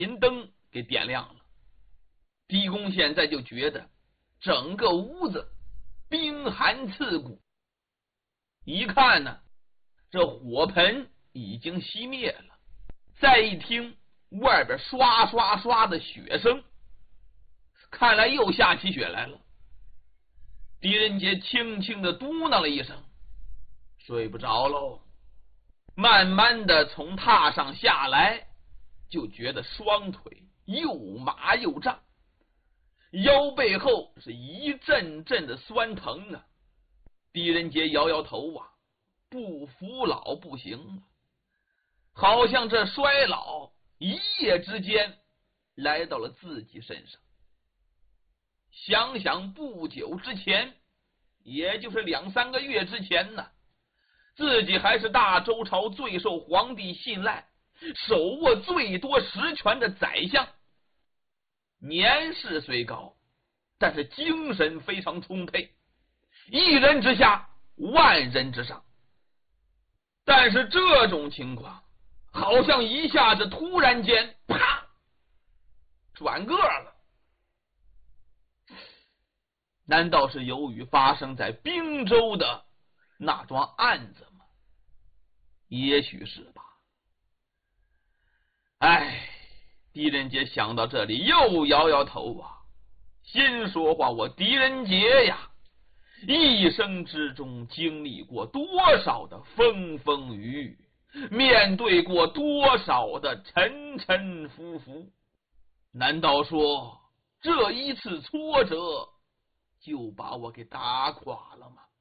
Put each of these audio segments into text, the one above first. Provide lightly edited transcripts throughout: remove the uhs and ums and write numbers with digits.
银灯给点亮了。狄公现在就觉得整个屋子冰寒刺骨，一看呢，这火盆已经熄灭了，再一听外边刷刷刷的雪声，看来又下起雪来了。狄仁杰轻轻的嘟囔了一声，睡不着喽。慢慢的从榻上下来，就觉得双腿又麻又胀，腰背后是一阵阵的酸疼啊。狄仁杰摇摇头啊，不服老不行了，好像这衰老一夜之间来到了自己身上。想想不久之前，也就是2-3个月之前呢，自己还是大周朝最受皇帝信赖、手握最多实权的宰相，年事虽高，但是精神非常充沛，一人之下，万人之上。但是这种情况好像一下子突然间啪转个了。难道是由于发生在滨州的那桩案子吗？也许是吧。哎，狄仁杰想到这里又摇摇头啊，心说话，我狄仁杰呀，一生之中经历过多少的风风雨雨，面对过多少的沉沉浮浮，难道说这一次挫折就把我给打垮了吗？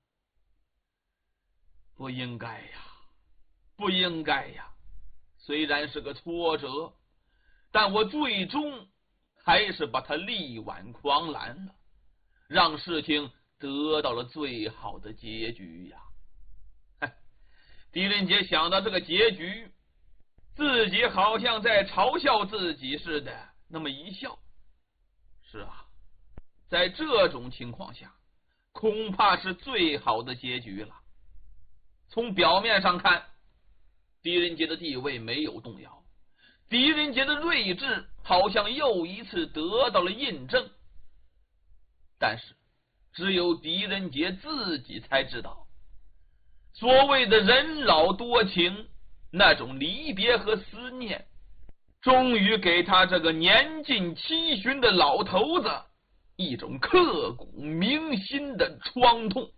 不应该呀，不应该呀！虽然是个挫折，但我最终还是把它力挽狂澜了，让事情得到了最好的结局呀！狄仁杰想到这个结局，自己好像在嘲笑自己似的，那么一笑。是啊，在这种情况下，恐怕是最好的结局了。从表面上看，狄仁杰的地位没有动摇，狄仁杰的睿智好像又一次得到了印证。但是只有狄仁杰自己才知道，所谓的人老多情，那种离别和思念，终于给他这个年近70的老头子一种刻骨铭心的创痛。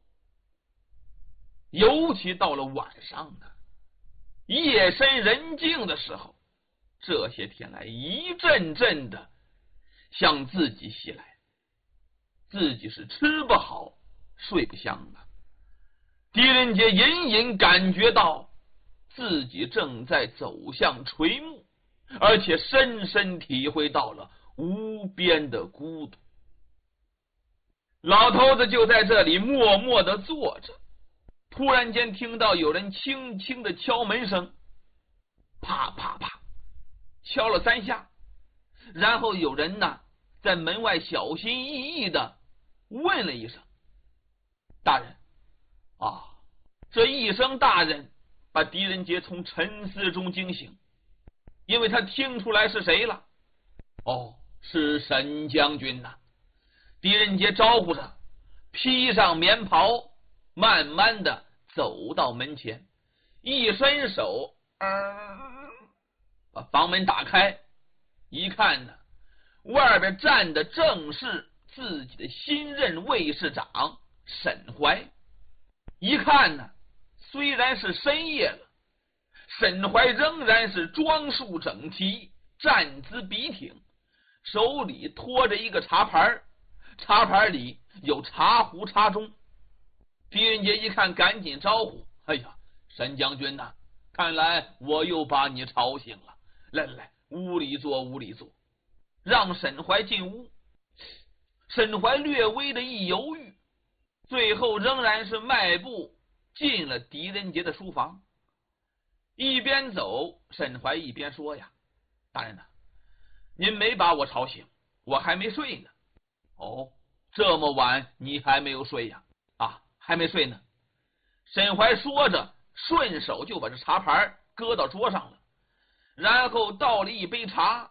尤其到了晚上呢，夜深人静的时候，这些天来一阵阵的向自己袭来，自己是吃不好睡不香的。狄仁杰隐隐感觉到自己正在走向垂暮，而且深深体会到了无边的孤独。老头子就在这里默默的坐着，突然间听到有人轻轻的敲门声，啪啪啪敲了3下，然后有人呢在门外小心翼翼的问了一声：“大人。”啊，这一声大人把狄仁杰从沉思中惊醒，因为他听出来是谁了。哦，是沈将军呐！狄仁杰招呼着，披上棉袍，慢慢的走到门前，一伸手，把房门打开，一看呢，外边站的正是自己的新任卫士长沈怀。一看呢，虽然是深夜了，沈怀仍然是装束整齐，站姿笔挺，手里托着一个茶盘，茶盘里有茶壶茶盅。狄仁杰一看，赶紧招呼：“哎呀，沈将军呐，看来我又把你吵醒了。来来来，屋里坐，屋里坐。”让沈怀进屋。沈怀略微的一犹豫，最后仍然是迈步进了狄仁杰的书房。一边走，沈怀一边说：“呀，大人呐，您没把我吵醒，我还没睡呢。”“哦，这么晚你还没有睡呀？”“啊，还没睡呢。”沈怀说着，顺手就把这茶盘搁到桌上了，然后倒了一杯茶，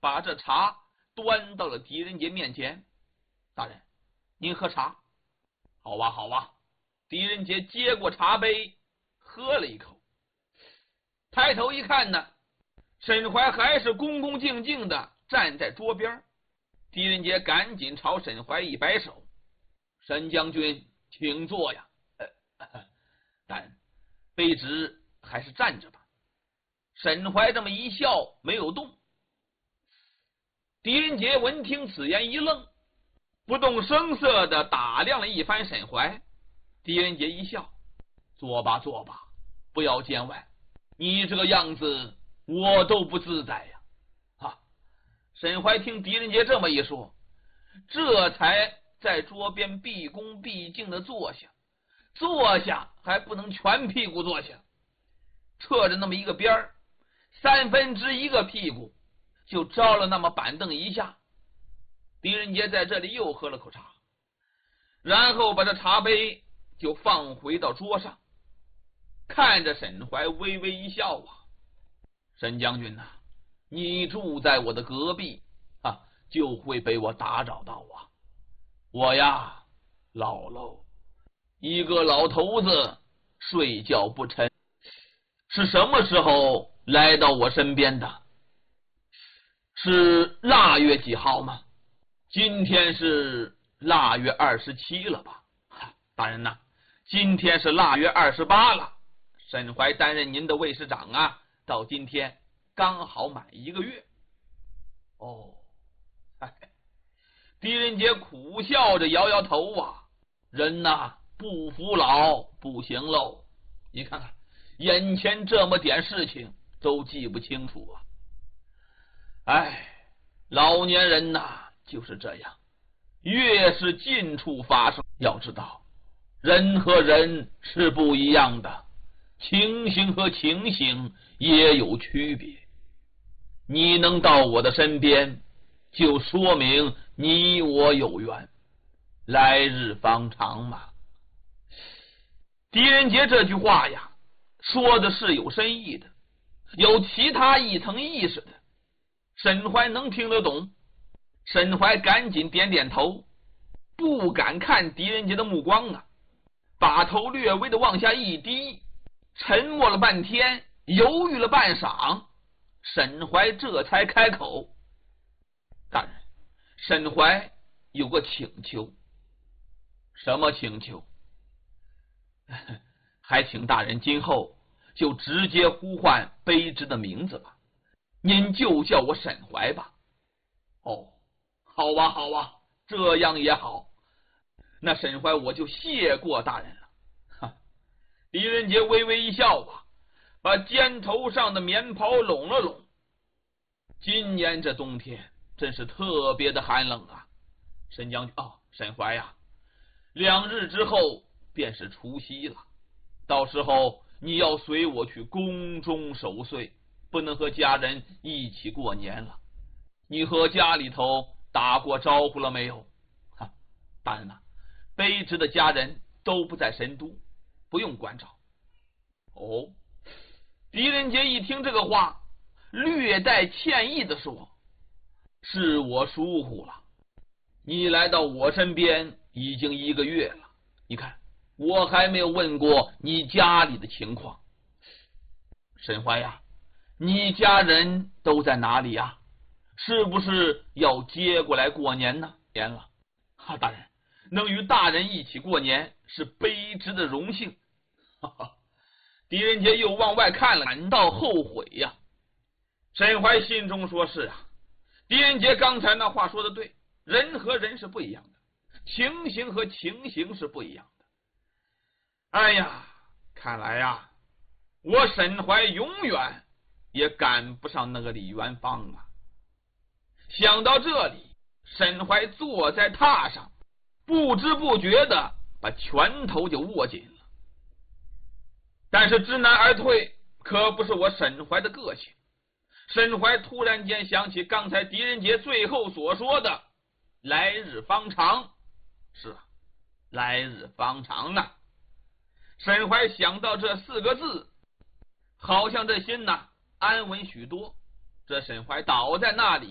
把这茶端到了狄仁杰面前。大人，您喝茶。好吧，好吧。狄仁杰接过茶杯，喝了一口，抬头一看呢，沈怀还是恭恭敬敬的站在桌边。狄仁杰赶紧朝沈怀一摆手：“沈将军，请坐呀。但卑职还是站着吧。”沈怀这么一笑，没有动。狄仁杰闻听此言一愣，不动声色的打量了一番沈怀。狄仁杰一笑：“坐吧，坐吧，不要见外。你这个样子，我都不自在呀。”沈怀听狄仁杰这么一说，这才在桌边毕恭毕敬的坐下。坐下还不能全屁股坐下，侧着那么一个边儿，1/3个屁股就招了那么板凳一下。狄仁杰在这里又喝了口茶，然后把这茶杯就放回到桌上，看着沈怀微微一笑：“沈将军呐，你住在我的隔壁就会被我打扰到啊。我呀，老喽，一个老头子睡觉不沉，是什么时候来到我身边的？是腊月几号吗？今天是腊月27了吧？大人呐，今天是腊月28了。沈怀担任您的卫士长啊，到今天刚好满1个月。”狄仁杰苦笑着摇摇头啊，人呐，不服老不行喽。你看看眼前这么点事情都记不清楚啊。老年人呐就是这样，越是近处发生，要知道人和人是不一样的，情形和情形也有区别。你能到我的身边，就说明你我有缘，来日方长嘛。狄仁杰这句话呀，说的是有深意的，有其他一层意思的。沈怀能听得懂，沈怀赶紧点点头，不敢看狄仁杰的目光啊，把头略微的往下一低，沉默了半天，犹豫了半晌，沈怀这才开口：“大人，沈怀有个请求。”“什么请求？”“还请大人今后就直接呼唤卑职的名字吧，您就叫我沈怀吧。”“好啊，好啊，这样也好。那沈怀我就谢过大人了。”狄仁杰微微一笑吧，把肩头上的棉袍拢了拢。今年这冬天真是特别的寒冷啊。沈将军沈怀呀，2日之后便是除夕了，到时候你要随我去宫中守岁，不能和家人一起过年了。你和家里头打过招呼了没有？”“大人呐，卑职的家人都不在神都，不用关照。”“狄仁杰一听这个话，略带歉意的说：“是我疏忽了，你来到我身边已经1个月了，你看我还没有问过你家里的情况。沈怀呀，你家人都在哪里呀？是不是要接过来过年呢？”“年了。”“大人，能与大人一起过年是卑职的荣幸。”狄仁杰又往外看了，感到后悔呀。沈怀心中说：“是啊，狄仁杰刚才那话说的对，人和人是不一样的，情形和情形是不一样的。看来呀，我沈怀永远也赶不上那个李元芳啊。”想到这里，沈怀坐在榻上，不知不觉的把拳头就握紧了。但是知难而退可不是我沈怀的个性。沈怀突然间想起刚才狄仁杰最后所说的“来日方长”，是啊，来日方长呢。沈怀想到这4个字，好像这心安稳许多。这沈怀倒在那里